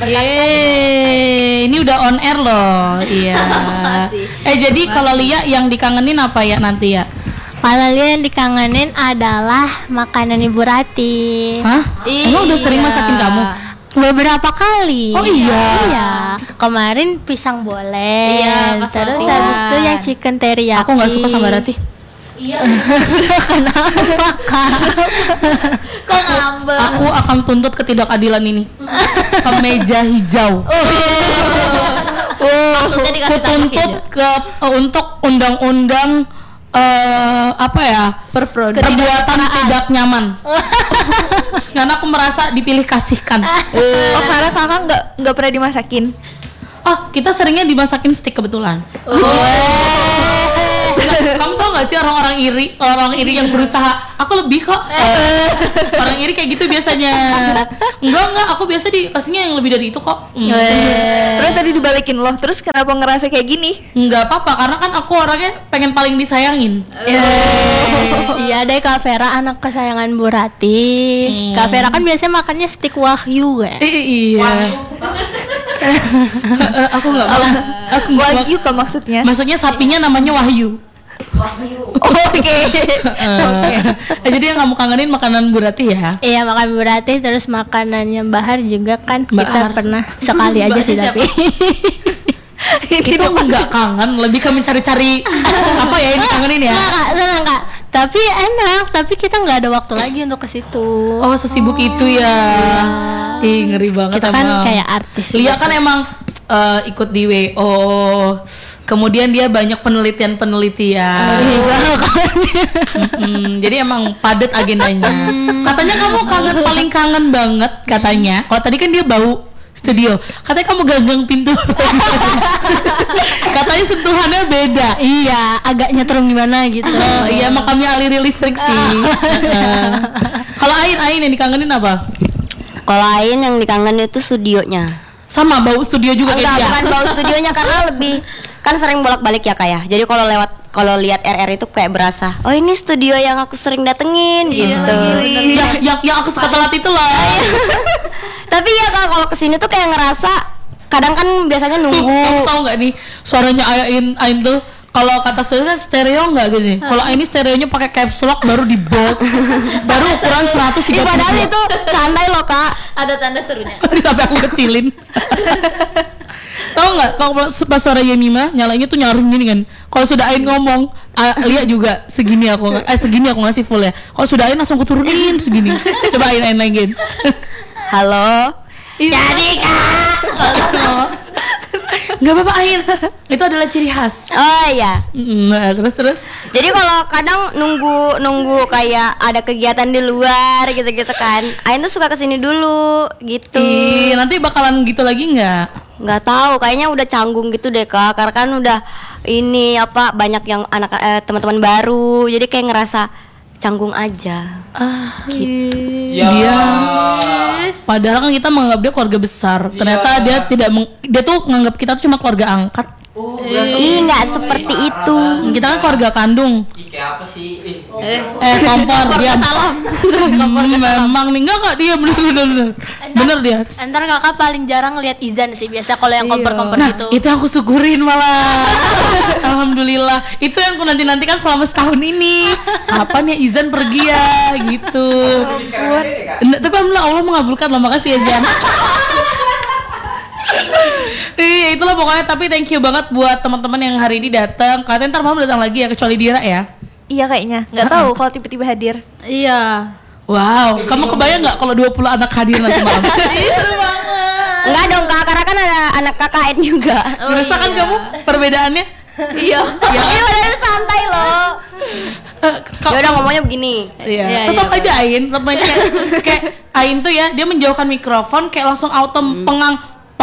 Yeay, ini udah on air loh. Iya. Jadi kalau Lia yang dikangenin apa ya nanti ya? Kalau Lia yang dikangenin adalah makanan Ibu Rati. Hah? Emang udah sering masakin kamu? Beberapa kali. Oh iya. Iya. Kemarin pisang bolen. Iya, Terus iya. habis itu yang chicken teriyaki. Aku nggak suka sama Rati. Iya. Kenapa Kak? Kok ngambek? Aku akan tuntut ketidakadilan ini. Kemeja hijau. Maksudnya dikasih Aku tuntut untuk undang-undang apa ya? Perbuatan tidak nyaman. Karena aku merasa dipilih kasihkan. Oh, karena kakak nggak pernah dimasakin. Oh, kita seringnya dimasakin steak kebetulan. Kamu tau gak sih orang-orang iri yang berusaha aku lebih kok. Orang iri kayak gitu biasanya. Enggak, aku biasa dikasihnya yang lebih dari itu kok. Terus tadi dibalikin loh. Terus kenapa ngerasa kayak gini? Enggak apa-apa karena kan aku orangnya pengen paling disayangin. Iya deh, Kak Vera anak kesayangan Bu Rati. Kak Vera kan biasanya makannya stik wahyu ya. Iya. Aku nggak mau. Wagyu kan maksudnya? Maksudnya sapinya namanya Wahyu. Oke. Jadi yang kamu kangenin makanan Bu Rati ya? Iya, makan Bu Rati, terus makanannya Bahar juga kan Mbak kita Har. pernah sekali aja sih tapi. Itu enggak kangen, lebih ke mencari-cari apa ya yang dikangenin ya? Nggak, Kak, tenang Kak. Tapi enak, tapi kita nggak ada waktu lagi untuk ke situ. Oh, sesibuk itu ya. Ih, ngeri banget Kita kan emang. kayak artis. Lia kan emang ikut di WO. Kemudian dia banyak penelitian. Jadi emang padat agendanya. Katanya kamu paling kangen banget katanya. Kalau tadi kan dia bau studio. Katanya kamu ganggang pintu. Katanya sentuhannya beda. Iya, agak nyetrum gimana gitu. Iya, makamnya aliri listrik sih. Kalau Ain yang dikangenin apa? Kalau Ain yang dikangen itu studionya. Sama bau studio juga kayak Enggak, dia. bukan bau studionya karena lebih kan sering bolak-balik ya Kak ya. Jadi kalau lihat RR itu kayak berasa, oh ini studio yang aku sering datengin gitu. Yang aku suka telat itu loh. Tapi ya Kak, kalau kesini tuh kayak ngerasa kadang kan biasanya Kamu nunggu. tahu nggak nih suaranya Ain tuh kalau kata saya kan stereo nggak gini. Kalau ini stereonya pakai caps lock baru di bold, baru ukuran 130. Padahal itu santai loh Kak. Ada tanda serunya. Sampai aku kecilin. Tahu nggak kalau pas suara Yemima nyalanya tuh nyaring gini kan. Kalau sudah Ain ngomong, Lia juga segini aku ngasih full ya. Kalau sudah Ain langsung kuturunin segini. Coba Ain lagi. Halo. Jadi Kak. Nggak apa-apa Ain. Itu adalah ciri khas. Oh iya. Nah, terus. Jadi kalau kadang nunggu kayak ada kegiatan di luar gitu-gitu kan, Ain tuh suka kesini dulu gitu. Nanti bakalan gitu lagi nggak? Nggak tahu, kayaknya udah canggung gitu deh Kak, karena kan udah ini apa banyak yang teman-teman baru, jadi kayak ngerasa canggung aja. Gitu. Dia padahal kan kita menganggap dia keluarga besar. Ternyata dia tuh menganggap kita tuh cuma keluarga angkat. Ih, nggak seperti itu. Kita kan keluarga kandung. Kayak apa sih? Kompor dia. Memang nih enggak dia bener dia. Ntar Kakak paling jarang lihat Izan sih, biasa kalau yang kompor-kompor Nah, gitu. itu aku syukurin malah. Alhamdulillah. Itu yang aku nanti-nantikan selama setahun ini. Kapan ya Izan pergi ya gitu. Tapi alhamdulillah Allah mengabulkan loh, makasih ya Izan. Iya, itulah pokoknya. Tapi thank you banget buat teman-teman yang hari ini datang. Katanya ntar malam datang lagi ya, kecuali Dira ya. Iya kayaknya. Nggak tahu kalau tiba-tiba hadir. Iya. Wow, kamu kebayang nggak kalau 20 anak hadir nanti malam? Seru banget. Enggak dong Kak, karena kan ada anak KKN juga. Merasakan kamu perbedaannya? Iya. Ini padahal santai loh. Ya udah ngomongnya begini. Iya. Tetap aja Ain, tetap aja kayak Ain tuh ya, dia menjauhkan mikrofon kayak langsung auto pengang.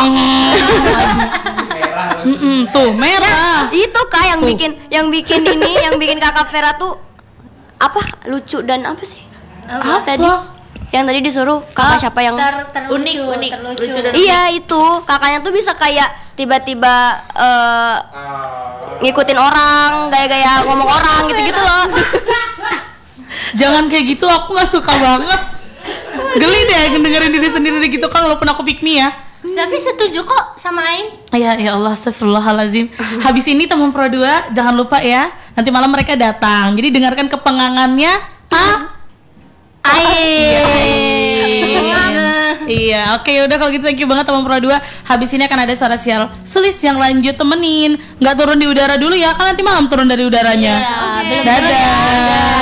Tuh merah. Itu Kak yang bikin Kakak Vera tuh apa lucu dan apa sih? Apa? Tadi yang tadi disuruh kakak siapa yang Unik. Lucu dan iya itu kakaknya tuh bisa kayak tiba-tiba ngikutin orang, gaya-gaya ngomong orang gitu-gitu loh. Jangan kayak gitu, aku nggak suka banget. Geli deh dengerin diri sendiri gitu kan, walaupun aku pick me ya. Tapi setuju kok sama Ain. Ya Allah, astagfirullahalazim. Habis ini teman Pro 2 jangan lupa ya. Nanti malam mereka datang. Jadi dengarkan kepengangannya Iya, oke, udah kalau gitu thank you banget teman Pro 2. Habis ini akan ada suara sial Sulis yang lanjut temenin. Nggak turun di udara dulu ya, kan nanti malam turun dari udaranya. Belum Dadah.